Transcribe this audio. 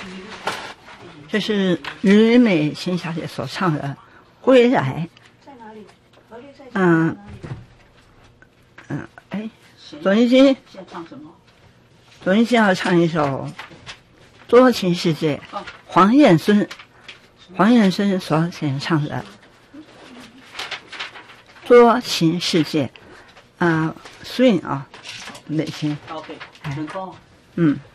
这是吕美琴小姐所唱的《归来》。 在哪里？ 左一金现在唱什么？ 左一金要唱一首《多情世界》，黄燕孙所演唱的《多情世界》swing 啊，美琴。 OK，成功。 嗯。